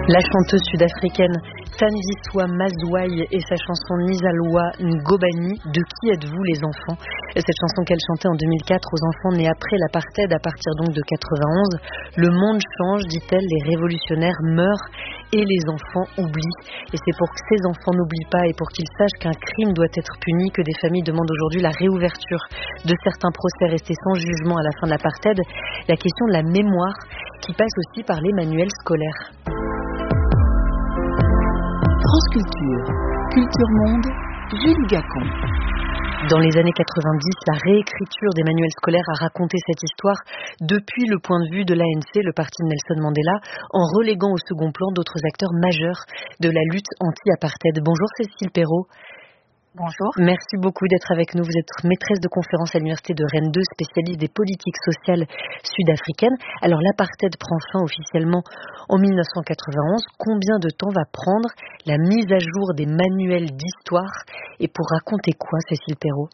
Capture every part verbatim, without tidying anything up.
La chanteuse sud-africaine Thandiswa Mazwai et sa chanson Nizalwa Ngobani, De qui êtes-vous les enfants? Cette chanson qu'elle chantait en deux mille quatre aux enfants nés après l'apartheid, à partir donc de quatre-vingt-onze. Le monde change, dit-elle, les révolutionnaires meurent et les enfants oublient. Et c'est pour que ces enfants n'oublient pas et pour qu'ils sachent qu'un crime doit être puni que des familles demandent aujourd'hui la réouverture de certains procès restés sans jugement à la fin de l'apartheid. La question de la mémoire qui passe aussi par les manuels scolaires. France Culture, Culture Monde, Julie Gacon. Dans les années quatre-vingt-dix, la réécriture des manuels scolaires a raconté cette histoire depuis le point de vue de l'A N C, le parti de Nelson Mandela, en reléguant au second plan d'autres acteurs majeurs de la lutte anti-apartheid. Bonjour Cécile Perrault. Bonjour. Merci beaucoup d'être avec nous. Vous êtes maîtresse de conférence à l'Université de Rennes deux, spécialiste des politiques sociales sud-africaines. Alors l'apartheid prend fin officiellement en mille neuf cent quatre-vingt-onze. Combien de temps va prendre la mise à jour des manuels d'histoire et pour raconter quoi, Cécile Perrault?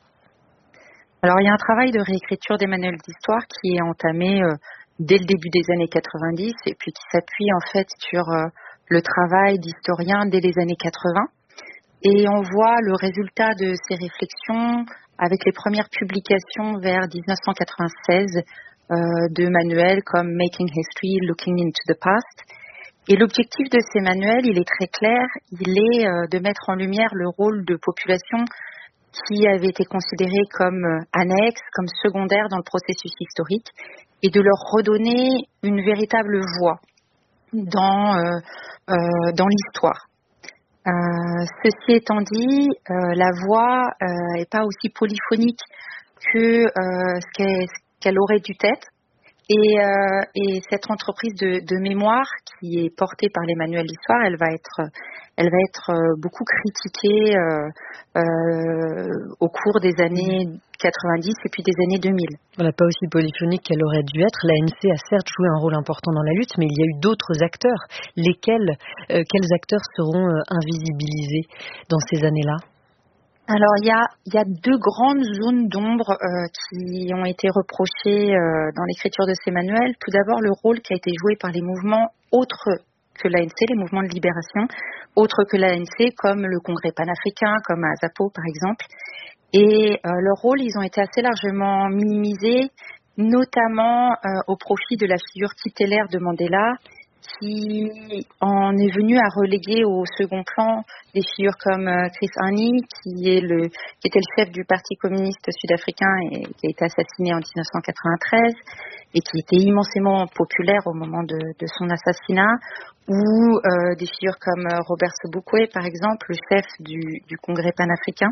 Alors il y a un travail de réécriture des manuels d'histoire qui est entamé euh, dès le début des années quatre-vingt-dix et puis qui s'appuie en fait sur euh, le travail d'historiens dès les années quatre-vingts. Et on voit le résultat de ces réflexions avec les premières publications vers dix-neuf cent quatre-vingt-seize euh, de manuels comme Making History, Looking into the Past. Et l'objectif de ces manuels, il est très clair, il est euh, de mettre en lumière le rôle de populations qui avaient été considérées comme euh, annexes, comme secondaires dans le processus historique, et de leur redonner une véritable voix dans, euh, euh, dans l'histoire. Euh, ceci étant dit, euh, la voix n'est euh, pas aussi polyphonique que euh, ce, qu'elle, ce qu'elle aurait dû être. Et, euh, et cette entreprise de, de mémoire qui est portée par les manuels d'histoire, elle va être, elle va être beaucoup critiquée euh, euh, au cours des années quatre-vingt-dix et puis des années deux mille. Voilà, pas aussi polyphonique qu'elle aurait dû être. L'A N C a certes joué un rôle important dans la lutte, mais il y a eu d'autres acteurs. Lesquels, euh, quels acteurs seront euh, invisibilisés dans ces années-là? Alors, il y a, il y a deux grandes zones d'ombre euh, qui ont été reprochées euh, dans l'écriture de ces manuels. Tout d'abord, le rôle qui a été joué par les mouvements autres que l'A N C, les mouvements de libération, autres que l'A N C, comme le Congrès panafricain, comme à ZAPO par exemple. Et euh, leur rôle, ils ont été assez largement minimisés, notamment euh, au profit de la figure tutélaire de Mandela, qui en est venu à reléguer au second plan des figures comme Chris Hani, qui, est le, qui était le chef du Parti communiste sud-africain et qui a été assassiné en dix-neuf cent quatre-vingt-treize et qui était immensément populaire au moment de, de son assassinat, ou euh, des figures comme Robert Sobukwe, par exemple, le chef du, du Congrès panafricain.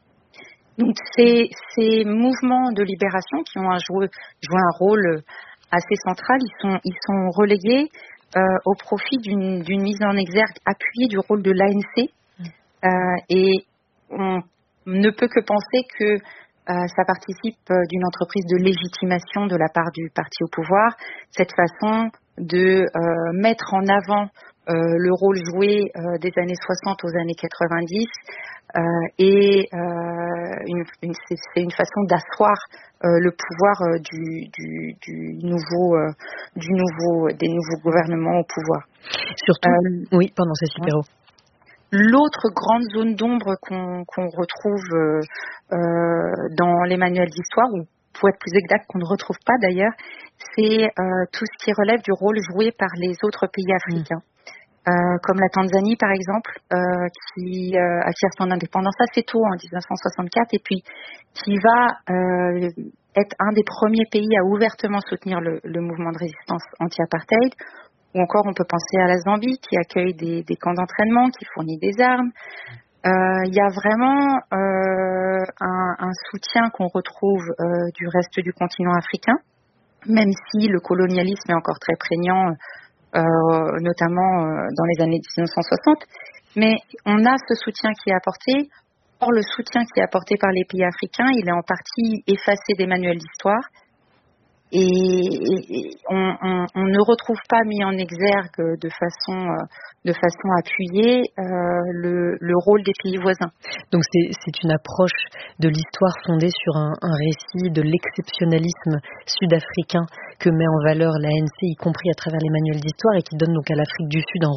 Donc ces, ces mouvements de libération qui ont joué, joué un rôle assez central, ils sont, ils sont relégués Euh, au profit d'une, d'une mise en exergue appuyée du rôle de l'A N C. Euh, et on ne peut que penser que euh, ça participe d'une entreprise de légitimation de la part du parti au pouvoir, cette façon de euh, mettre en avant euh, le rôle joué euh, des années soixante aux années quatre-vingt-dix euh, et euh, une, une, c'est, c'est une façon d'asseoir euh, le pouvoir euh, du, du, du nouveau, euh, du nouveau, des nouveaux gouvernements au pouvoir. Surtout, euh, oui, pardon, Cécile Perrault. L'autre grande zone d'ombre qu'on, qu'on retrouve euh, euh, dans les manuels d'histoire, ou pour être plus exact, qu'on ne retrouve pas d'ailleurs, c'est euh, tout ce qui relève du rôle joué par les autres pays africains. Mmh. Euh, comme la Tanzanie par exemple, euh, qui euh, acquiert son indépendance assez tôt en dix-neuf cent soixante-quatre et puis qui va euh, être un des premiers pays à ouvertement soutenir le, le mouvement de résistance anti-apartheid. Ou encore on peut penser à la Zambie qui accueille des, des camps d'entraînement, qui fournit des armes. Euh, il y a vraiment euh, un, un soutien qu'on retrouve euh, du reste du continent africain, même si le colonialisme est encore très prégnant, Euh, notamment euh, dans les années dix-neuf cent soixante, mais on a ce soutien qui est apporté. Or, le soutien qui est apporté par les pays africains, il est en partie effacé des manuels d'histoire et, et on, on, on ne retrouve pas mis en exergue de façon, euh, de façon appuyée euh, le, le rôle des pays voisins. Donc c'est, c'est une approche de l'histoire fondée sur un, un récit de l'exceptionnalisme sud-africain que met en valeur l'A N C, y compris à travers les manuels d'histoire, et qui donne donc à l'Afrique du Sud un